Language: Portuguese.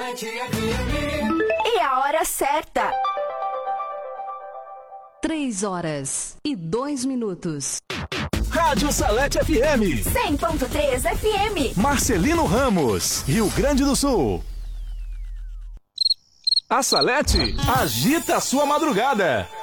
E a hora certa. 3h02. Rádio Salete FM 100.3 FM. Marcelino Ramos, Rio Grande do Sul. A Salete agita a sua madrugada.